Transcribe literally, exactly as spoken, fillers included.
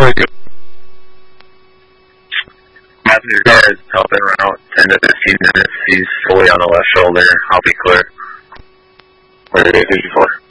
Very good. Passenger car is helping around ten to fifteen minutes. He's fully on the left shoulder. I'll be clear. Very good, fifty-four.